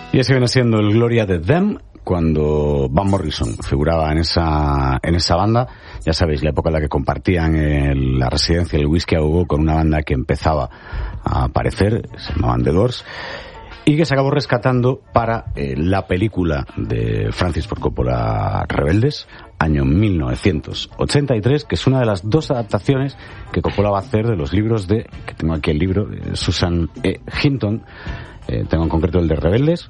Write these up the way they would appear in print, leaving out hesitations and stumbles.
Y ese viene siendo el Gloria de Them, cuando Van Morrison figuraba en esa banda. Ya sabéis, la época en la que compartían la residencia del Whisky a Go con una banda que empezaba a aparecer, se llamaban The Doors, y que se acabó rescatando para la película de Francis Ford Coppola, Rebeldes, año 1983, que es una de las dos adaptaciones que Coppola va a hacer de los libros que tengo aquí el libro, Susan E. Hinton, tengo en concreto el de Rebeldes,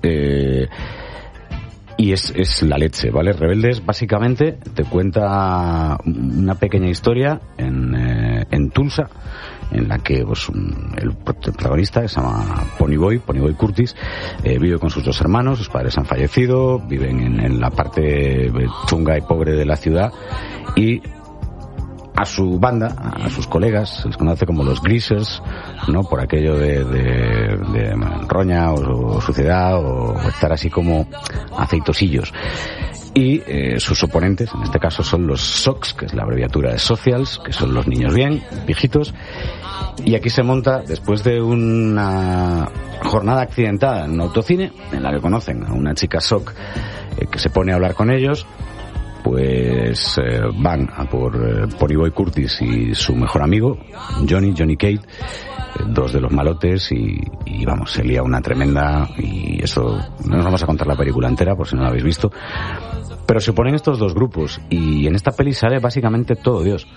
y es la leche, ¿vale? Rebeldes básicamente te cuenta una pequeña historia en Tulsa, en la que pues, el protagonista, que se llama Ponyboy Curtis, vive con sus dos hermanos. Sus padres han fallecido, viven en la parte chunga y pobre de la ciudad, y a su banda, a sus colegas, se les conoce como los Greasers, ¿no? Por aquello de roña o suciedad o estar así como aceitosillos. Y sus oponentes, en este caso, son los SOCs, que es la abreviatura de Socials, que son los niños bien, viejitos. Y aquí se monta, después de una jornada accidentada en un autocine, en la que conocen a una chica SOC que se pone a hablar con ellos, pues van a por Ponyboy Curtis y su mejor amigo, Johnny Cade, dos de los malotes, y vamos, se lía una tremenda, y eso no nos vamos a contar la película entera por si no la habéis visto, pero se oponen estos dos grupos, y en esta peli sale básicamente todo Dios.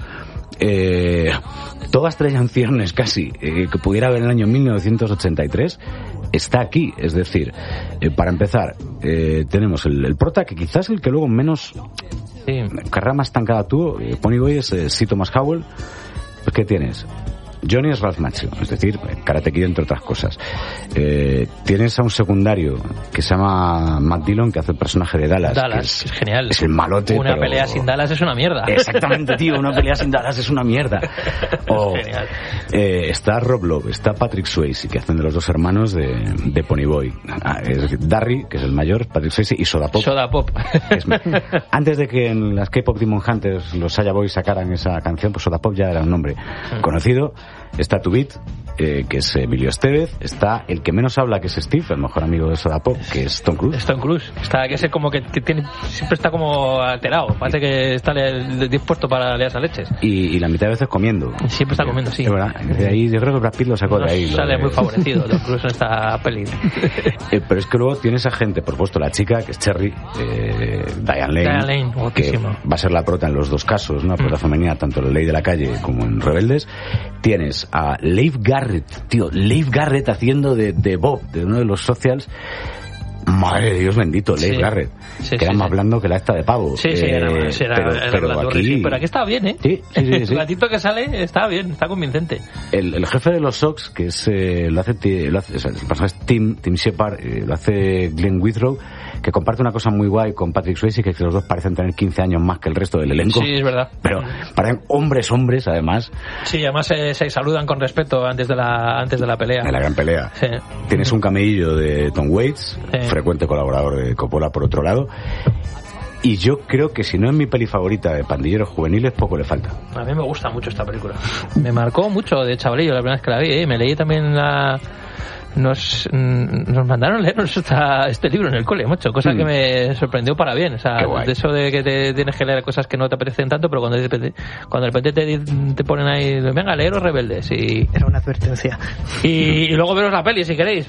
Toda estrella en ciernes casi que pudiera haber en el año 1983 está aquí, es decir, para empezar, tenemos el prota, que quizás el que luego menos carrera más estancada tuvo. Ponyboy es C. Thomas Howell. Pues ¿qué tienes? Johnny es Ralph Macchio, es decir, Karate Kid, entre otras cosas. Tienes a un secundario que se llama Matt Dillon, que hace el personaje de Dallas, que es genial. Es el malote. Una pelea sin Dallas es una mierda. Exactamente, tío, una pelea sin Dallas es una mierda. O, está Rob Lowe, está Patrick Swayze, que hacen de los dos hermanos de Ponyboy. Darry, que es el mayor, Patrick Swayze, y Soda Pop. Antes de que en las K-Pop Demon Hunters los Saya Boys sacaran esa canción, pues Soda Pop ya era un nombre conocido. Está Tubit, que es Emilio Estevez. Está el que menos habla, que es Steve, el mejor amigo de Soda Pop, que es Tom Cruise. Está, que es como que tiene, siempre está como alterado. Parece que está dispuesto para liarse a leches. Y la mitad de veces comiendo. Siempre está comiendo, sí. Es verdad. De ahí, yo creo que Brad Pitt lo sacó de ahí. Sale muy favorecido Tom Cruise en esta peli. Pero es que luego tienes a gente, por supuesto, la chica, que es Cherry, Diane Lane, que va a ser la prota en los dos casos, una prota femenina, tanto en La Ley de la Calle como en Rebeldes. Tienes a Leif Garrett haciendo de Bob, de uno de los Socials. Madre de Dios bendito, Leif Garrett, que era más blando que la esta de pavo. Pero aquí estaba bien, ¿eh? Sí. El gatito que sale está bien, está convincente. El jefe de los Sox, que es lo hace el personaje es Tim Shepard, lo hace Glenn Withrow, que comparte una cosa muy guay con Patrick Swayze, que los dos parecen tener 15 años más que el resto del elenco. Sí, es verdad. Pero parecen hombres, además. Sí, además se saludan con respeto antes de la pelea. De la gran pelea. Sí. Tienes un camello de Tom Waits, frecuente colaborador de Coppola, por otro lado. Y yo creo que si no es mi peli favorita de pandilleros juveniles, poco le falta. A mí me gusta mucho esta película. Me marcó mucho de chavalillo la primera vez que la vi. Me leí también nos mandaron a leernos este libro en el cole, macho, cosa que me sorprendió para bien. O sea, de eso de que tienes que leer cosas que no te apetecen tanto, pero cuando de repente te ponen ahí, venga, leeros Rebeldes, y era una advertencia. Y luego veros la peli si queréis.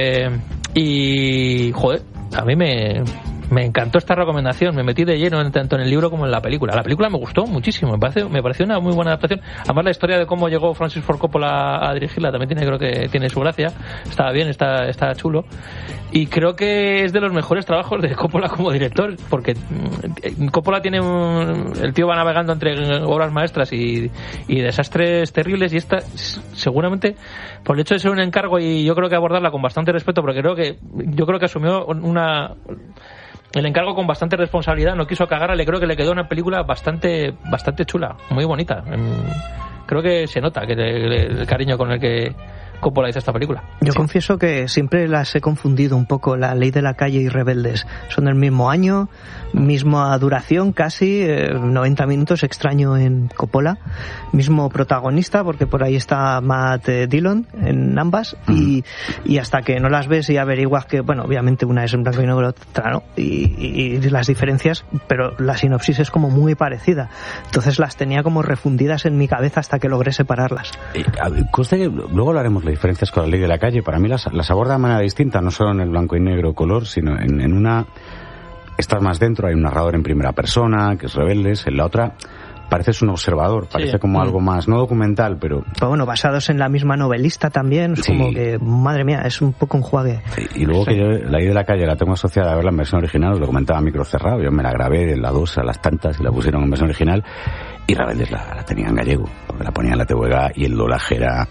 Y joder, a mí me encantó esta recomendación, me metí de lleno tanto en el libro como en la película. La película me gustó muchísimo, me pareció una muy buena adaptación. Además, la historia de cómo llegó Francis Ford Coppola a dirigirla también creo que tiene su gracia. Está bien, está chulo. Y creo que es de los mejores trabajos de Coppola como director, porque Coppola el tío va navegando entre obras maestras y desastres terribles, y esta seguramente, por el hecho de ser un encargo, y yo creo que abordarla con bastante respeto, porque yo creo que asumió el encargo con bastante responsabilidad, no quiso cagarle, creo que le quedó una película bastante chula, muy bonita. Creo que se nota que el cariño con el que Coppola hizo esta película. Yo confieso que siempre las he confundido un poco, La Ley de la Calle y Rebeldes. Son del mismo año, misma duración casi, 90 minutos, extraño en Coppola, mismo protagonista, porque por ahí está Matt Dillon en ambas, y hasta que no las ves y averiguas que, bueno, obviamente una es en blanco y negro, otra no, y las diferencias, pero la sinopsis es como muy parecida. Entonces las tenía como refundidas en mi cabeza hasta que logré separarlas. Conste que luego hablaremos de diferencias con La Ley de la Calle. Para mí las aborda de manera distinta, no solo en el blanco y negro color, sino en una estás más dentro, hay un narrador en primera persona que es Rebeldes, en la otra pareces un observador, parece como algo más, no documental, pero bueno, basados en la misma novelista también, es como que, madre mía, es un poco enjuague. Y luego que yo La Ley de la Calle la tengo asociada a verla en versión original, os lo comentaba a micro cerrado, yo me la grabé en la 2 a las tantas y la pusieron en versión original, y Rebeldes la tenía en gallego, porque la ponía en la TVG y el doblaje era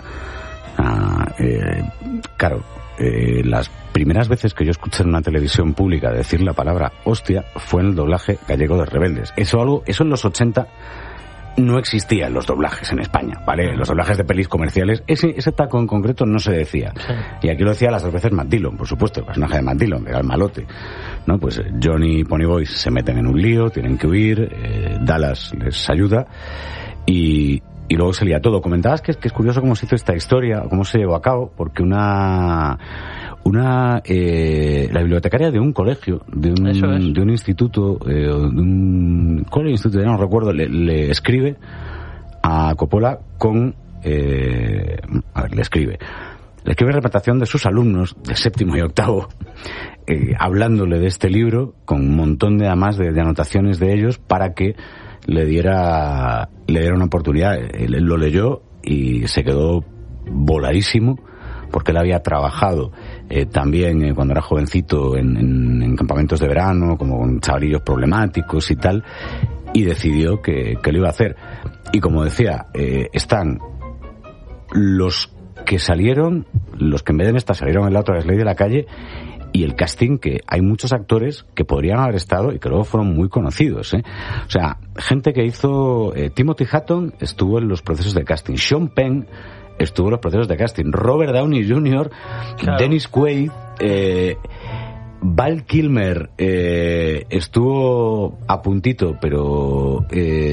claro, las primeras veces que yo escuché en una televisión pública decir la palabra hostia fue en el doblaje gallego de Rebeldes. Eso en los 80 no existía en los doblajes en España, ¿vale? En los doblajes de pelis comerciales ese taco en concreto no se decía. Y aquí lo decía las dos veces Matt Dillon, por supuesto, el personaje de Matt Dillon, que era el malote, ¿no? Pues Johnny y Ponyboy se meten en un lío, tienen que huir, Dallas les ayuda y luego se lía todo. Comentabas que es curioso cómo se hizo esta historia, cómo se llevó a cabo, porque la bibliotecaria de un colegio, de un instituto, de un instituto, no recuerdo, le escribe a Coppola le escribe representación de sus alumnos de séptimo y octavo, hablándole de este libro, con un montón de anotaciones de ellos para que le diera una oportunidad. Él lo leyó y se quedó voladísimo, porque él había trabajado también cuando era jovencito en campamentos de verano, como con chavalillos problemáticos y tal, y decidió que lo iba a hacer. Y como decía, están los que salieron, los que en vez de esta salieron en la otra, es Ley de la Calle, y el casting, que hay muchos actores que podrían haber estado y que luego fueron muy conocidos, O sea, gente que hizo... Timothy Hutton estuvo en los procesos de casting, Sean Penn estuvo en los procesos de casting, Robert Downey Jr., claro. Dennis Quaid, Val Kilmer estuvo a puntito, pero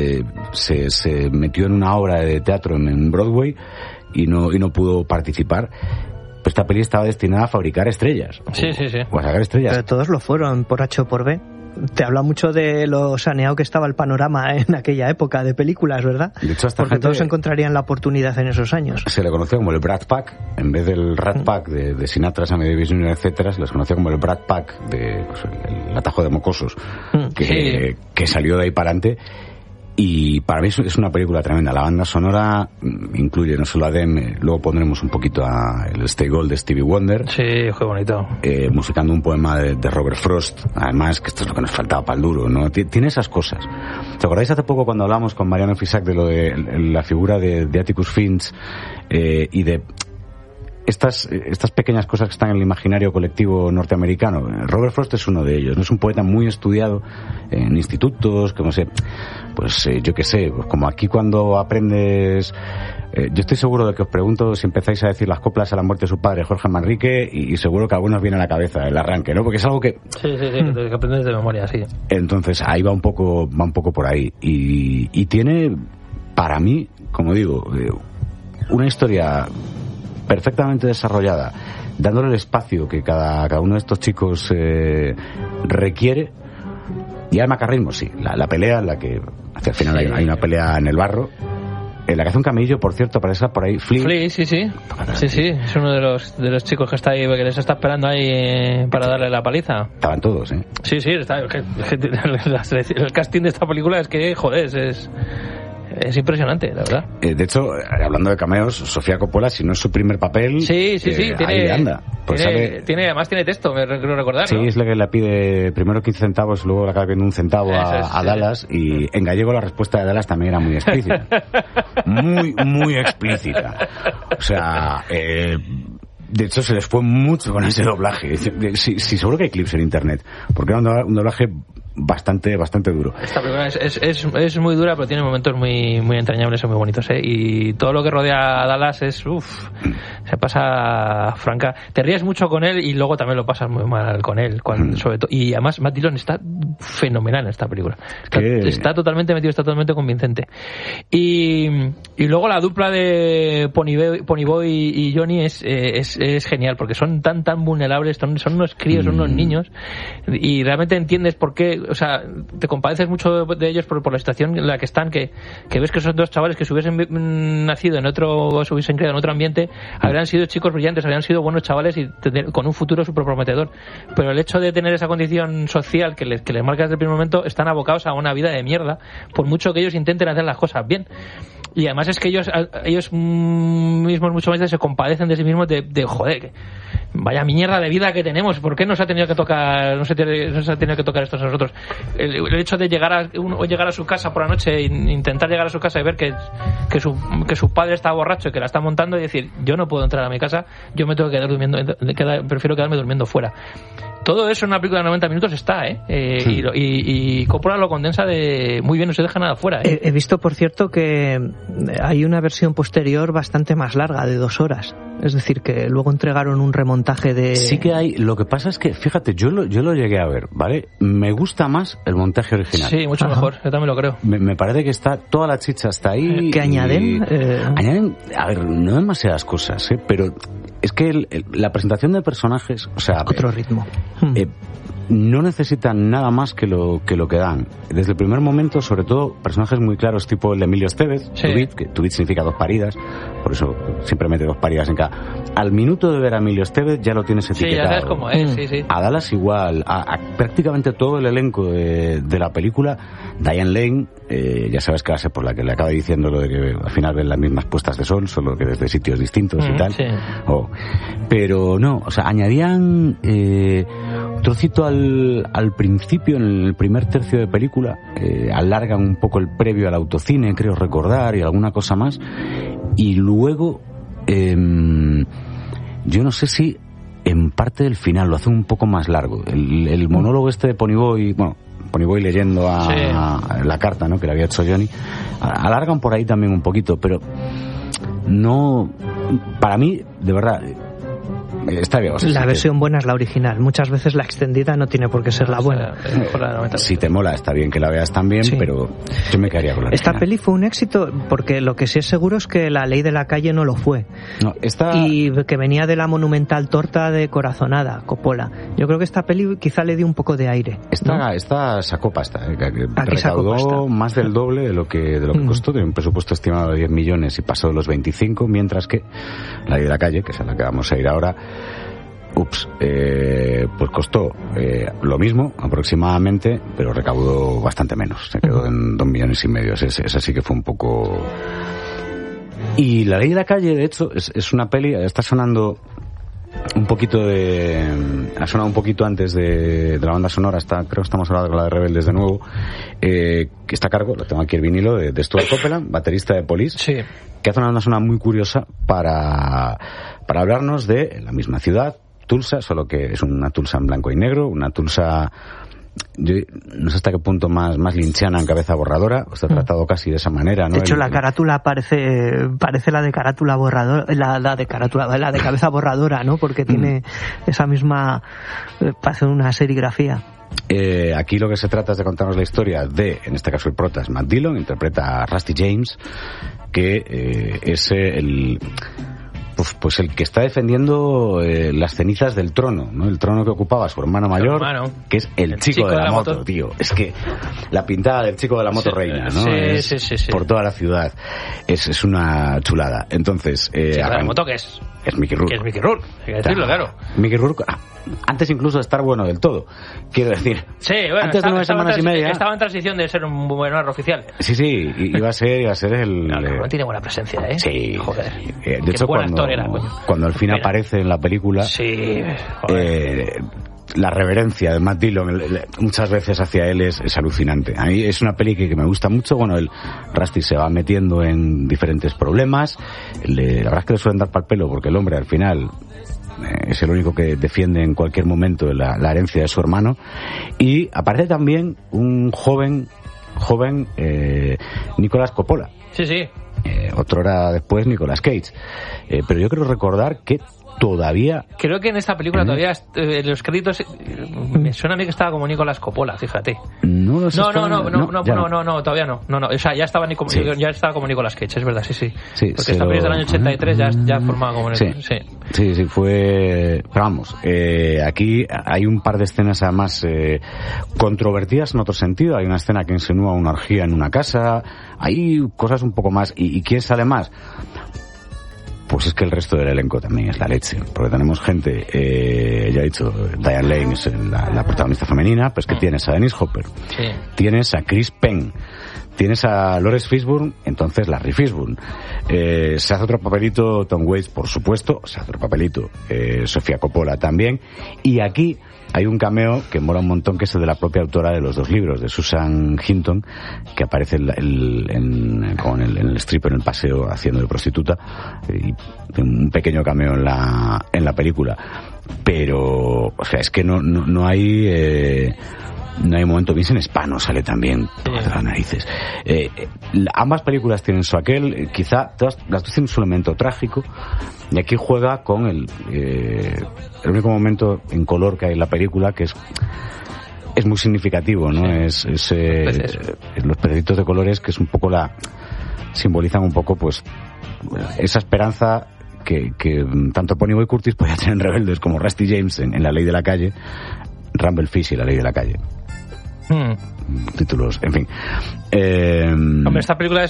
se metió en una obra de teatro en Broadway y no pudo participar. Pues esta peli estaba destinada a fabricar estrellas. Sí. O a sacar estrellas. Pero todos lo fueron, por H o por B. Te habla mucho de lo saneado que estaba el panorama en aquella época de películas, ¿verdad? De hecho, porque todos encontrarían la oportunidad en esos años. Se le conocía como el Brat Pack, en vez del Rat Pack de Sinatra, Sammy Davis Jr., etcétera, se les conocía como el Brat Pack, el atajo de mocosos, que salió de ahí para adelante. Y para mí es una película tremenda. La banda sonora incluye no solo a Dem, luego pondremos un poquito el Stay Gold de Stevie Wonder. Sí, qué bonito. Musicando un poema de Robert Frost, además, que esto es lo que nos faltaba para el duro, ¿no? Tiene esas cosas. ¿Te acordáis hace poco cuando hablamos con Mariano Fisac de lo de la figura de Atticus Finch y de estas pequeñas cosas que están en el imaginario colectivo norteamericano? Robert Frost es uno de ellos, ¿no? Es un poeta muy estudiado en institutos, como sé, pues yo qué sé, pues como aquí cuando aprendes, yo estoy seguro de que os pregunto si empezáis a decir las coplas a la muerte de su padre, Jorge Manrique, y seguro que a algunos viene a la cabeza el arranque, ¿no? Porque es algo que que aprendes de memoria, sí. Entonces ahí va un poco por ahí, y tiene, para mí, como digo, una historia perfectamente desarrollada, dándole el espacio que cada uno de estos chicos requiere. Y hay macarrismo, sí. La pelea en la que hacia el final hay una pelea en el barro, en la que hace un camillo, por cierto, aparece por ahí Flea. Sí, es uno de los chicos que está ahí, que les está esperando ahí para darle la paliza. Estaban todos, Sí, el casting de esta película es que, joder, es impresionante, la verdad. De hecho, hablando de cameos, Sofía Coppola, si no es su primer papel, sí, ahí anda. Pues además tiene texto, me creo recordar, sí, ¿no? es la que le pide primero 15 centavos, luego le acaba viendo un centavo a Dallas, y en gallego la respuesta de Dallas también era muy explícita. muy explícita. O sea, de hecho se les fue mucho con ese doblaje. Sí, seguro que hay clips en internet, porque era un doblaje bastante duro. Esta película es muy dura, pero tiene momentos muy entrañables y muy bonitos, ¿eh? Y todo lo que rodea a Dallas es se pasa franca. Te ríes mucho con él y luego también lo pasas muy mal con él, sobre todo. Y además Matt Dillon está fenomenal en esta película. Está totalmente metido, está totalmente convincente. Y luego la dupla de Ponyboy y Johnny es genial, porque son tan vulnerables, son unos críos, son unos niños, y realmente entiendes por qué, o sea, te compadeces mucho de ellos por la situación en la que están, que ves que son dos chavales que si hubiesen nacido en otro, o se hubiesen criado en otro ambiente, habrían sido chicos brillantes, habrían sido buenos chavales y con un futuro súper prometedor. Pero el hecho de tener esa condición social que les marca desde el primer momento, están abocados a una vida de mierda, por mucho que ellos intenten hacer las cosas bien. Y además es que ellos mismos muchas veces se compadecen de sí mismos de joder, vaya mierda de vida que tenemos, ¿por qué nos ha tenido que tocar esto a nosotros? El hecho de llegar a su casa por la noche e intentar llegar a su casa y ver que su padre está borracho y que la está montando y decir, yo no puedo entrar a mi casa, yo me tengo que quedar durmiendo, prefiero quedarme durmiendo fuera. Todo eso en una película de 90 minutos está, y Coppola lo condensa muy bien, no se deja nada fuera, He visto, por cierto, que hay una versión posterior bastante más larga, de 2 horas. Es decir, que luego entregaron un remontaje de... Sí que hay, lo que pasa es que, fíjate, yo lo llegué a ver, ¿vale? Me gusta más el montaje original. Sí, mucho mejor, yo también lo creo. Me parece que está, toda la chicha está ahí. ¿Qué añaden? Añaden, a ver, no demasiadas cosas, pero es que la presentación de personajes, o sea... Otro ritmo. No necesitan nada más que lo que dan. Desde el primer momento, sobre todo, personajes muy claros, tipo el de Emilio Estevez, sí. Tubit significa 2 paridas, por eso siempre mete 2 paridas en cada. Al minuto de ver a Emilio Estevez ya lo tienes etiquetado. Sí, ya sabes cómo es, sí. A Dallas igual, a prácticamente todo el elenco de la película. Diane Lane, ya sabes que va a ser por la que le acaba diciendo lo de que al final ven las mismas puestas de sol, solo que desde sitios distintos y tal. Sí. Pero no, o sea, añadían un trocito al principio, en el primer tercio de película, alargan un poco el previo al autocine, creo recordar, y alguna cosa más, y luego yo no sé si en parte del final lo hacen un poco más largo. El monólogo este de Ponyboy, bueno, Ponyboy leyendo a la carta, ¿no?, que le había hecho Johnny, alargan por ahí también un poquito, pero no, para mí, de verdad, está bien. O sea, la versión buena es la original. Muchas veces la extendida no tiene por qué ser la buena. Si te mola, está bien que la veas también, sí. Pero yo me quedaría con la original. Esta peli fue un éxito, porque lo que sí es seguro es que La Ley de la Calle no lo fue. No, y que venía de la monumental torta de Corazonada, Coppola. Yo creo que esta peli quizá le dio un poco de aire. Esta sacó pasta, que recaudó más del doble de lo que costó. Tiene un presupuesto estimado de 10 millones y pasó de los 25, mientras que La Ley de la Calle, que es a la que vamos a ir ahora, pues costó lo mismo aproximadamente, pero recaudó bastante menos. Se quedó en 2 millones y medio. Esa sí que fue un poco. Y La Ley de la Calle, de hecho, es una peli. Está sonando un poquito ha sonado un poquito antes de la banda sonora. Creo que estamos hablando con la de Rebeldes de nuevo, que está a cargo, lo tengo aquí el vinilo, de Stuart Copeland, baterista de Police, sí, que hace una banda sonora muy curiosa para hablarnos de la misma ciudad, Tulsa, solo que es una Tulsa en blanco y negro, una Tulsa, yo no sé hasta qué punto más lynchiana en Cabeza Borradora, está tratado casi de esa manera, ¿no? De hecho, la carátula parece la de carátula borradora, la de Cabeza Borradora, ¿no? Porque tiene esa misma, parece una serigrafía. Aquí lo que se trata es de contarnos la historia en este caso el prota es Matt Dillon, interpreta a Rusty James, que es pues el que está defendiendo las cenizas del trono, ¿no? El trono que ocupaba su hermano mayor, que es el chico de la moto, tío. Es que la pintada del chico de la moto reina, ¿no? Sí. Por toda la ciudad. Es una chulada. Entonces, ¿chico de la moto qué es? Es Mickey Rourke. Que es Mickey Rourke, hay que decirlo, claro. Mickey Rourke, antes incluso de estar bueno del todo, quiero decir. Sí, bueno, antes de 9 semanas y media. Estaba en transición de ser un buen oficial. Sí, iba a ser el... No tiene buena presencia, ¿eh? Sí. Joder. De hecho, cuando al fin aparece en la película... Sí, la reverencia de Matt Dillon muchas veces hacia él es alucinante. A mí es una peli que me gusta mucho. Bueno, el Rusty se va metiendo en diferentes problemas. La verdad es que le suelen dar pa'l pelo porque el hombre al final es el único que defiende en cualquier momento la herencia de su hermano. Y aparece también un joven Nicolas Coppola. Sí, sí. Otrora después Nicolas Cage. Pero yo creo recordar que todavía... Creo que en esta película todavía los créditos me suena a mí que estaba como Nicolas Coppola, fíjate. No, todavía no. No, o sea, ya estaba ya estaba como Nicolas Cage, es verdad, sí. Porque esta película es del año 83 ya formaba como Nicolas. Sí, fue... Pero vamos, aquí hay un par de escenas además controvertidas en otro sentido. Hay una escena que insinúa una orgía en una casa, hay cosas un poco más. ¿Y quién sale más? Pues es que el resto del elenco también es la leche, porque tenemos gente, ya he dicho, Diane Lane es la protagonista femenina, pues que tienes a Dennis Hopper, tienes a Chris Penn, tienes a Lawrence Fishburne, entonces Larry Fishburne, se hace otro papelito Tom Waits, por supuesto, se hace otro papelito Sofía Coppola también, y aquí hay un cameo que mola un montón, que es el de la propia autora de los 2 libros, de Susan Hinton, que aparece en el strip, en el paseo, haciendo de prostituta, y un pequeño cameo en la película. Pero, o sea, es que no hay momento. Vincent Spano sale también, de las narices. Ambas películas tienen su aquel, quizá todas las dos tienen su elemento trágico, y aquí juega con el único momento en color que hay en la película, que es muy significativo, ¿no? Es los pedacitos de colores, que es un poco simbolizan un poco, pues, esa esperanza que tanto Ponyboy Curtis podía tener en Rebeldes, como Rusty James en La Ley de la Calle, Rumble Fish y La Ley de la Calle. Títulos, en fin. Hombre, esta película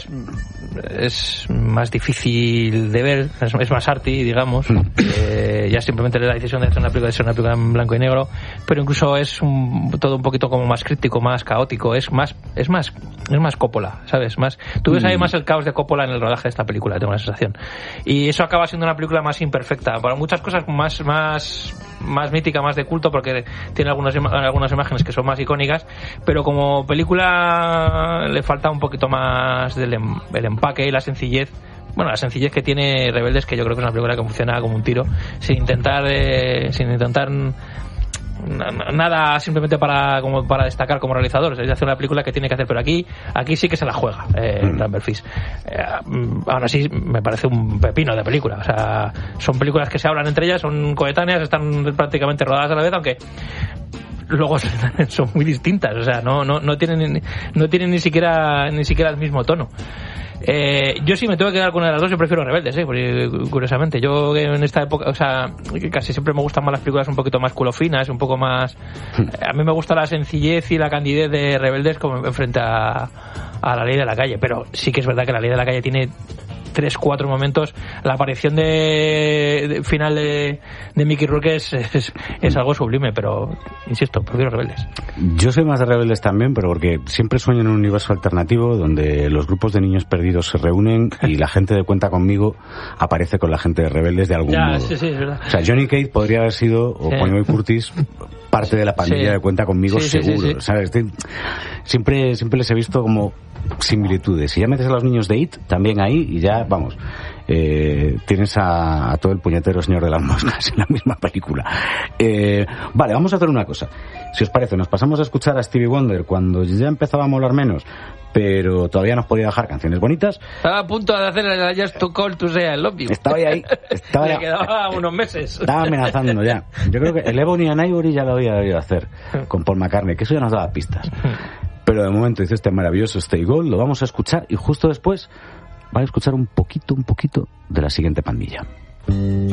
es más difícil de ver, es más arty, digamos. Ya simplemente la decisión de hacer una película en blanco y negro, pero incluso es todo un poquito como más crítico, más caótico, es más Coppola, ¿sabes? Tú ves ahí más el caos de Coppola en el rodaje de esta película, tengo la sensación. Y eso acaba siendo una película más imperfecta, para muchas cosas más mítica, más de culto, porque tiene algunas imágenes que son más icónicas, pero como película le falta un poquito más del empaque y la sencillez. Bueno, la sencillez que tiene Rebeldes, que yo creo que es una película que funciona como un tiro, sin intentar nada, simplemente para destacar como realizador. Es hacer una película que tiene que hacer, pero aquí sí que se la juega Rumble Fish. Aún así me parece un pepino de película. O sea, son películas que se hablan entre ellas, son coetáneas, están prácticamente rodadas a la vez, aunque luego son muy distintas. O sea, no tienen ni siquiera el mismo tono. Yo sí me tengo que quedar con una de las dos, yo prefiero Rebeldes, porque, curiosamente. Yo en esta época, o sea, casi siempre me gustan más las películas un poquito más culofinas, un poco más... A mí me gusta la sencillez y la candidez de Rebeldes como frente a La Ley de la Calle, pero sí que es verdad que La Ley de la Calle tiene 3-4 momentos. La aparición final de Mickey Rourke es algo sublime, pero insisto, prefiero Rebeldes. Yo soy más de Rebeldes también, pero porque siempre sueño en un universo alternativo donde los grupos de niños perdidos se reúnen y la gente de Cuenta Conmigo aparece con la gente de Rebeldes de algún modo. Sí, es verdad. O sea, Johnny Cage podría haber sido, o Ponyboy Curtis, parte de la pandilla de Cuenta Conmigo, seguro. ¿Sabes? Siempre les he visto como similitudes. Si ya metes a los niños de IT también ahí, y ya, vamos, tienes a todo el puñetero señor de las moscas en la misma película. Vale, vamos a hacer una cosa. Si os parece, nos pasamos a escuchar a Stevie Wonder cuando ya empezaba a molar menos, pero todavía nos podía dejar canciones bonitas. Estaba a punto de hacer el Just to Call to Say I Love You. Estaba ahí. Le quedaba unos meses. Estaba amenazando ya. Yo creo que el Ebony and Ivory ya lo había debido hacer con Paul McCartney, que eso ya nos daba pistas. Pero de momento dice este maravilloso Stay Gold, lo vamos a escuchar y justo después van a escuchar un poquito de la siguiente pandilla.